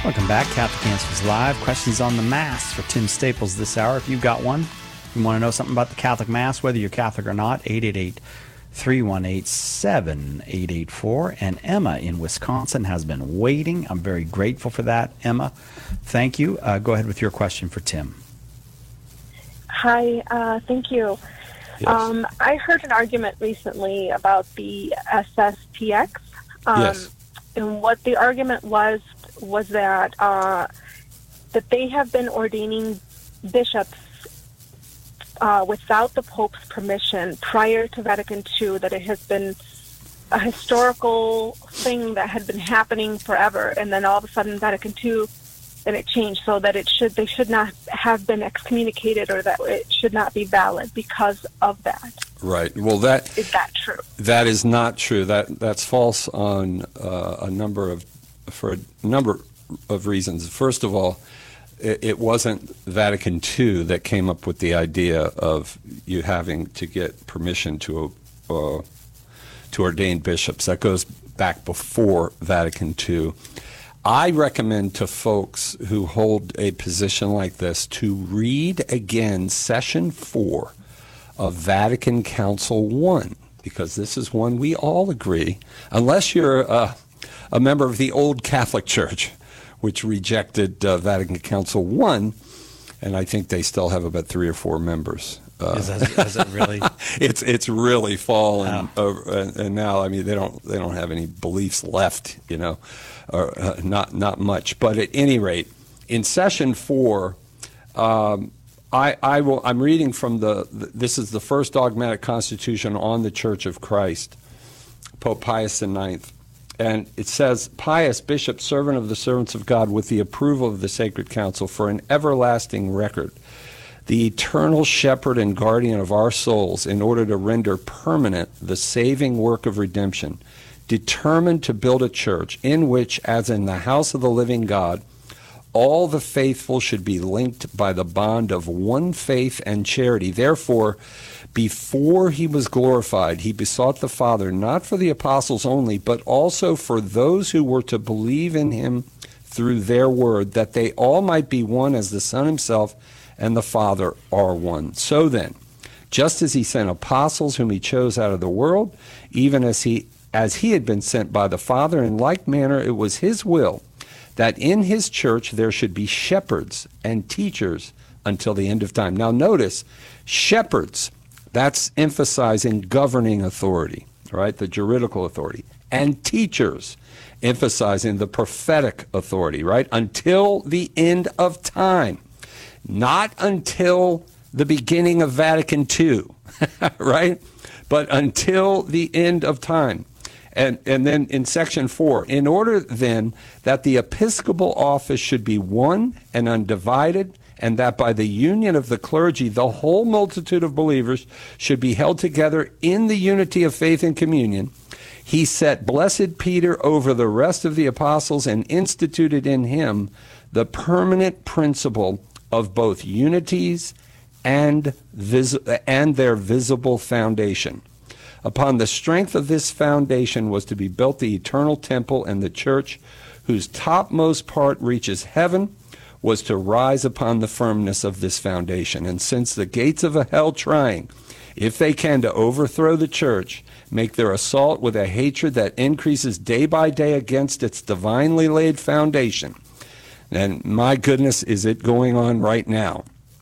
Welcome back. Catholic Answers Live. Questions on the Mass for Tim Staples this hour. If you've got one, you want to know something about the Catholic Mass, whether you're Catholic or not, 888-318-7884. And Emma in Wisconsin has been waiting. I'm very grateful for that, Emma. Thank you. Go ahead with your question for Tim. Hi, thank you. Yes. I heard an argument recently about the SSPX. Yes. And what the argument was that they have been ordaining bishops without the Pope's permission prior to Vatican II, that it has been a historical thing that had been happening forever, and then all of a sudden Vatican II, and it changed so that they should not have been excommunicated, or that it should not be valid because of that. Right. Well, Is that true? That is not true. That's false on a number of reasons. First of all, it wasn't Vatican II that came up with the idea of you having to get permission to ordain bishops. That goes back before Vatican II. I recommend to folks who hold a position like this to read again Session 4 of Vatican Council I, because this is one we all agree, unless you're a member of the old Catholic Church, which rejected Vatican Council I, and I think they still have about 3 or 4 members. Is it really? It's really fallen, and now I mean they don't have any beliefs left, or not much. But at any rate, in Session 4, I'm reading from this is the first dogmatic constitution on the Church of Christ, Pope Pius IX. And it says, Pius, bishop, servant of the servants of God, with the approval of the Sacred Council, for an everlasting record, the eternal shepherd and guardian of our souls, in order to render permanent the saving work of redemption, determined to build a church in which, as in the house of the living God, all the faithful should be linked by the bond of one faith and charity. Therefore, before he was glorified, he besought the Father, not for the apostles only, but also for those who were to believe in him through their word, that they all might be one as the Son himself and the Father are one. So then, just as he sent apostles whom he chose out of the world, even as he had been sent by the Father, in like manner it was his will that in his church there should be shepherds and teachers until the end of time. Now notice, shepherds, that's emphasizing governing authority, right, the juridical authority, and teachers, emphasizing the prophetic authority, right, until the end of time, not until the beginning of Vatican II, right, but until the end of time. And then in Section 4, in order then that the episcopal office should be one and undivided, and that by the union of the clergy the whole multitude of believers should be held together in the unity of faith and communion, he set blessed Peter over the rest of the apostles and instituted in him the permanent principle of both unities and their visible foundation. Upon the strength of this foundation was to be built the eternal temple, and the church, whose topmost part reaches heaven, was to rise upon the firmness of this foundation. And since the gates of hell trying, if they can, to overthrow the church, make their assault with a hatred that increases day by day against its divinely laid foundation, and my goodness, is it going on right now?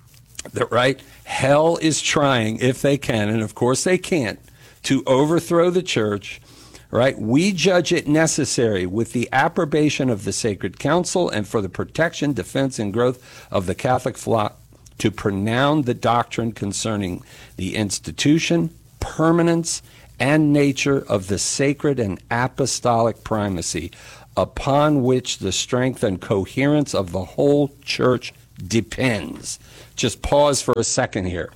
Right? Hell is trying, if they can, and of course they can't, to overthrow the church, right? We judge it necessary, with the approbation of the Sacred Council and for the protection, defense, and growth of the Catholic flock, to pronounce the doctrine concerning the institution, permanence, and nature of the sacred and apostolic primacy, upon which the strength and coherence of the whole church depends. Just pause for a second here.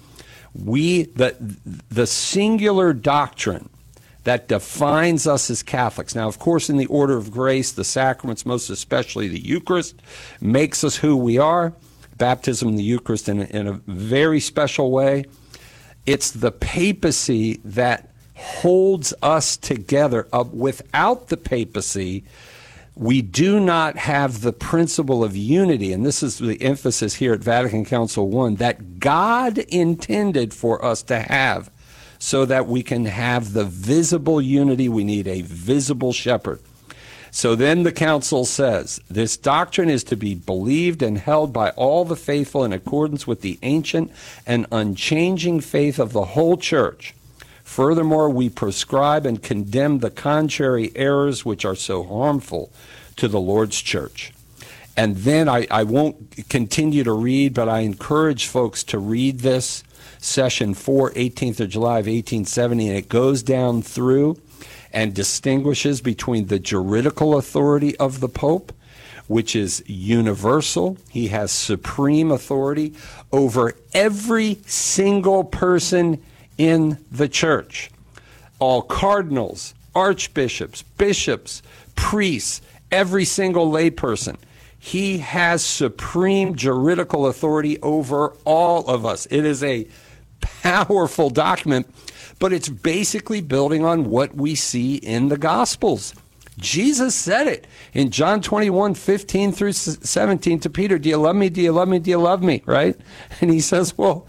The singular doctrine that defines us as Catholics. Now, of course, in the order of grace, the sacraments, most especially the Eucharist, makes us who we are. Baptism and the Eucharist in a very special way. It's the papacy that holds us together. Without the papacy, we do not have the principle of unity, and this is the emphasis here at Vatican Council I, that God intended for us to have, so that we can have the visible unity. We need a visible shepherd. So then the council says, this doctrine is to be believed and held by all the faithful in accordance with the ancient and unchanging faith of the whole church. Furthermore, we prescribe and condemn the contrary errors which are so harmful to the Lord's church. And then I won't continue to read, but I encourage folks to read this, Session 4, 18th of July of 1870, and it goes down through and distinguishes between the juridical authority of the Pope, which is universal. He has supreme authority over every single person in the church. All cardinals, archbishops, bishops, priests, every single layperson. He has supreme juridical authority over all of us. It is a powerful document, but it's basically building on what we see in the Gospels. Jesus said it in John 21, 15 through 17 to Peter, do you love me? Do you love me? Do you love me? Right? And he says, well,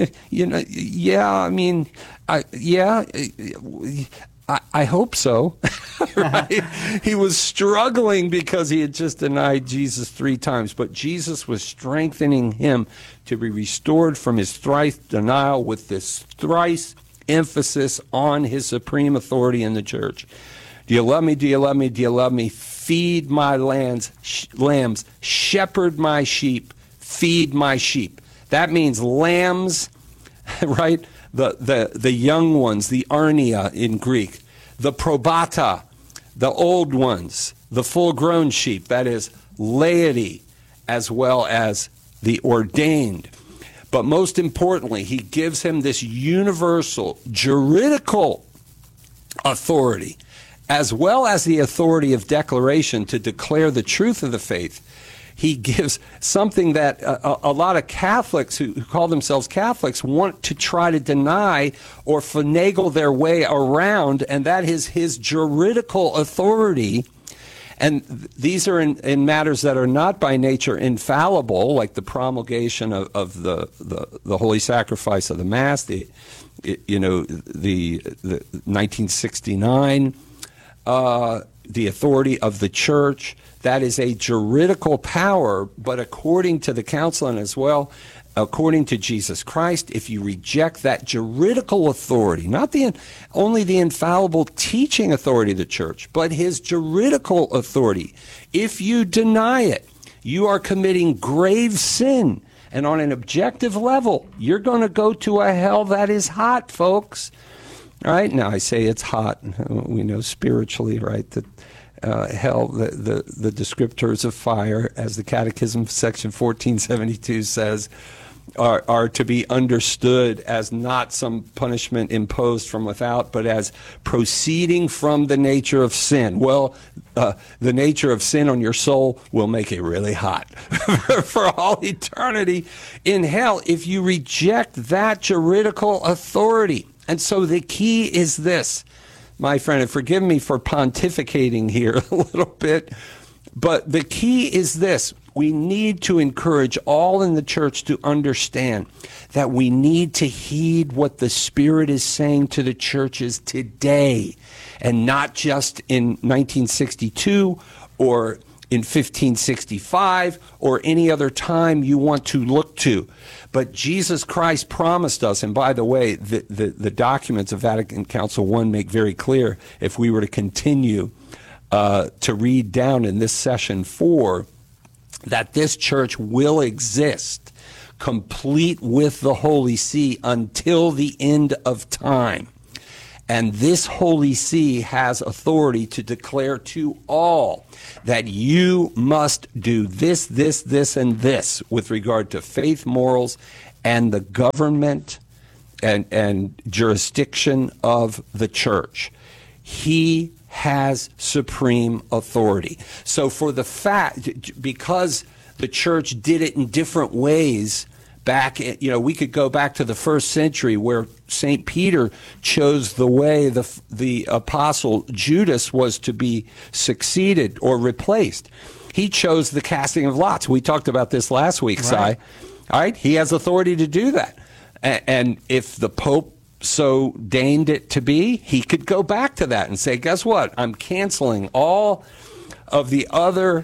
I hope so. Right? He was struggling because he had just denied Jesus 3 times, but Jesus was strengthening him to be restored from his thrice denial with this thrice emphasis on his supreme authority in the church. Do you love me? Do you love me? Do you love me? Feed my lambs, shepherd my sheep, feed my sheep. That means lambs, right? The young ones, the arnia in Greek, the probata, the old ones, the full-grown sheep, that is laity, as well as the ordained. But most importantly, he gives him this universal juridical authority, as well as the authority of declaration to declare the truth of the faith. He gives something that a lot of Catholics who call themselves Catholics want to try to deny or finagle their way around, and that is his juridical authority. And these are in matters that are not by nature infallible, like the promulgation of the holy sacrifice of the Mass, the 1969, the authority of the Church. That is a juridical power, but according to the Council and as well according to Jesus Christ, if you reject that juridical authority, not only the infallible teaching authority of the Church, but his juridical authority, if you deny it, you are committing grave sin. And on an objective level, you're going to go to a hell that is hot, folks. All right? Now, I say it's hot. We know spiritually, right, that hell, the descriptors of fire, as the Catechism section 1472 says, are to be understood as not some punishment imposed from without, but as proceeding from the nature of sin. Well, the nature of sin on your soul will make it really hot for all eternity in hell if you reject that juridical authority. And so the key is this, my friend, and forgive me for pontificating here a little bit, but the key is this. We need to encourage all in the church to understand that we need to heed what the Spirit is saying to the churches today, and not just in 1962 or in 1565 or any other time you want to look to. But Jesus Christ promised us, and by the way, the documents of Vatican Council I make very clear, if we were to continue to read down in this session 4, that this church will exist complete with the Holy See until the end of time. And this Holy See has authority to declare to all that you must do this, this, this, and this with regard to faith, morals, and the government and jurisdiction of the church. He has supreme authority. So for the fact, because the church did it in different ways back, we could go back to the first century where St. Peter chose the way the apostle Judas was to be succeeded or replaced. He chose the casting of lots. We talked about this last week, Right. Si. All right, he has authority to do that. And if the Pope so deigned it to be, he could go back to that and say, guess what? I'm canceling all of the other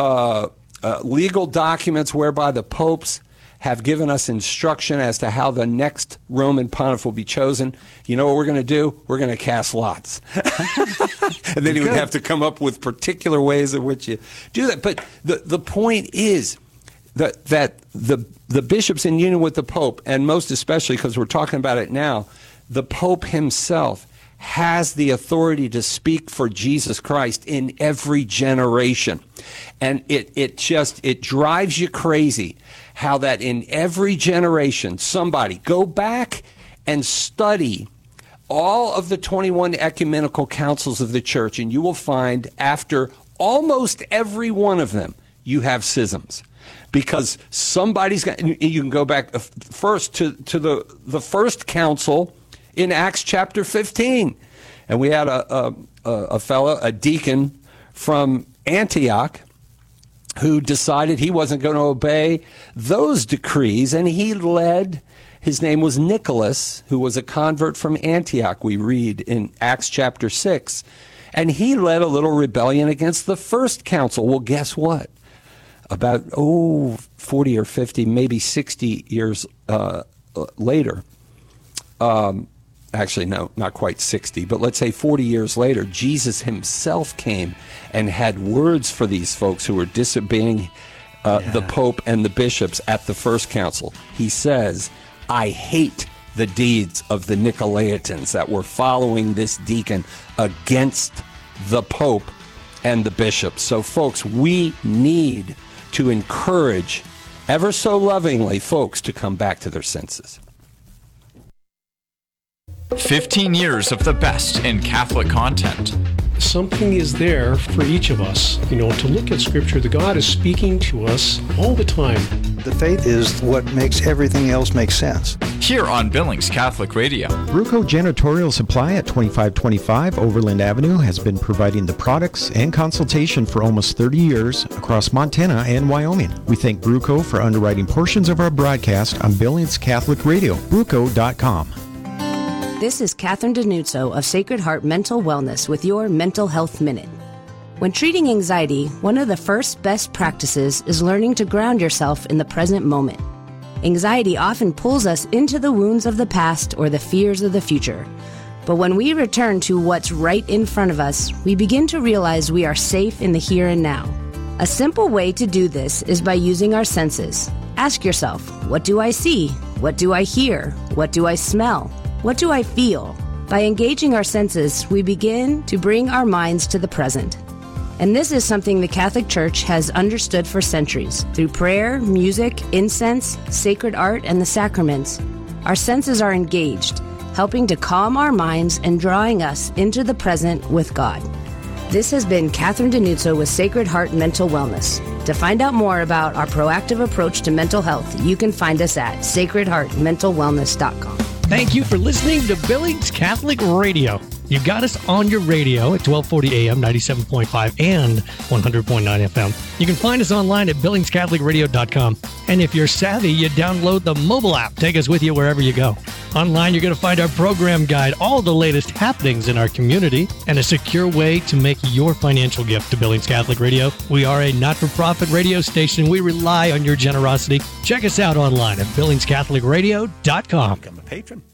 legal documents whereby the popes have given us instruction as to how the next Roman pontiff will be chosen. You know what we're going to do? We're going to cast lots. And then he would have to come up with particular ways in which you do that. But the point is that the bishops in union with the Pope, and most especially because we're talking about it now, the Pope himself has the authority to speak for Jesus Christ in every generation. And it drives you crazy how that in every generation, somebody go back and study all of the 21 ecumenical councils of the church, and you will find after almost every one of them, you have schisms. Because somebody's got, you can go back first to the first council in Acts chapter 15. And we had a fellow, a deacon from Antioch, who decided he wasn't going to obey those decrees, and he led, his name was Nicholas, who was a convert from Antioch, we read in Acts chapter 6. And he led a little rebellion against the first council. Well, guess what? About 40 or 50, maybe 60 years later, actually, no, not quite 60, but let's say 40 years later, Jesus himself came and had words for these folks who were disobeying the Pope and the bishops at the first council. He says, I hate the deeds of the Nicolaitans that were following this deacon against the Pope and the bishops. So, folks, we need to encourage, ever so lovingly, folks to come back to their senses. 15 years of the best in Catholic content. Something is there for each of us, to look at Scripture. The God is speaking to us all the time. The faith is what makes everything else make sense. Here on Billings Catholic Radio. Bruco Janitorial Supply at 2525 Overland Avenue has been providing the products and consultation for almost 30 years across Montana and Wyoming. We thank Bruco for underwriting portions of our broadcast on Billings Catholic Radio. Bruco.com. This is Catherine Denuzzo of Sacred Heart Mental Wellness with your Mental Health Minute. When treating anxiety, one of the first best practices is learning to ground yourself in the present moment. Anxiety often pulls us into the wounds of the past or the fears of the future. But when we return to what's right in front of us, we begin to realize we are safe in the here and now. A simple way to do this is by using our senses. Ask yourself, what do I see? What do I hear? What do I smell? What do I feel? By engaging our senses, we begin to bring our minds to the present. And this is something the Catholic Church has understood for centuries. Through prayer, music, incense, sacred art, and the sacraments, our senses are engaged, helping to calm our minds and drawing us into the present with God. This has been Catherine Denuzzo with Sacred Heart Mental Wellness. To find out more about our proactive approach to mental health, you can find us at sacredheartmentalwellness.com. Thank you for listening to Billings Catholic Radio. You got us on your radio at 1240 AM, 97.5 and 100.9 FM. You can find us online at billingscatholicradio.com. And if you're savvy, you download the mobile app. Take us with you wherever you go. Online, you're going to find our program guide, all the latest happenings in our community, and a secure way to make your financial gift to Billings Catholic Radio. We are a not-for-profit radio station. We rely on your generosity. Check us out online at billingscatholicradio.com. Become a patron.